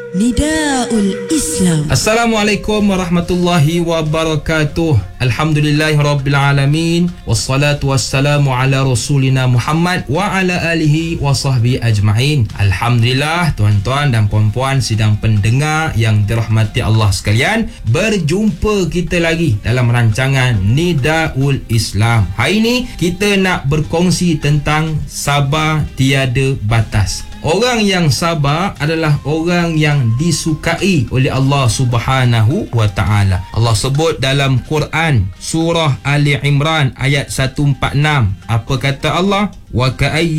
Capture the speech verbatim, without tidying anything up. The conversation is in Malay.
Nidaul Islam. Assalamualaikum warahmatullahi wabarakatuh. Alhamdulillahirrabbilalamin. Wassalatu wassalamu ala rasulina Muhammad wa ala alihi wa sahbihi ajma'in. Alhamdulillah, tuan-tuan dan puan-puan sidang pendengar yang dirahmati Allah sekalian, berjumpa kita lagi dalam rancangan Nidaul Islam. Hari ini kita nak berkongsi tentang sabar tiada batas. Orang yang sabar adalah orang yang disukai oleh Allah Subhanahu wa taala. Allah sebut dalam Quran surah Ali Imran ayat seratus empat puluh enam. Apa kata Allah? Wa ka'ayyin